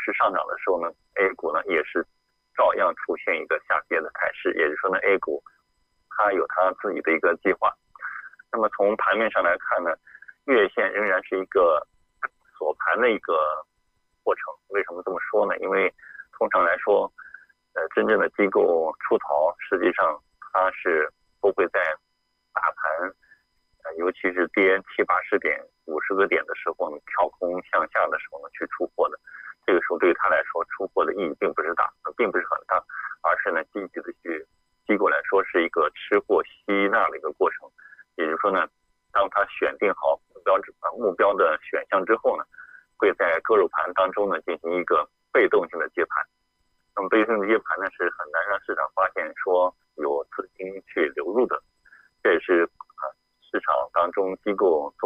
市上涨的时候呢，A 股呢也是照样出现一个下跌的态势，也就是说呢 A 股它有它自己的一个计划。那么从盘面上来看呢，月线仍然是一个锁盘的一个过程。为什么这么说呢？因为通常来说真正的机构出逃，实际上它是不会在大盘尤其是跌70-80点、50个点的时候呢，跳空向下的时候呢去出货的。这个时候对于他来说，出货的意义并不是很大，而是呢积极的去机构来说是一个吃货吸纳的一个过程。也就是说呢，当他选定好目标的选项之后呢，会在割肉盘当中呢进行一个被动性的接盘。那么被动性的接盘呢是很难让市场发现说有资金去流入的，这也是市场当中机构做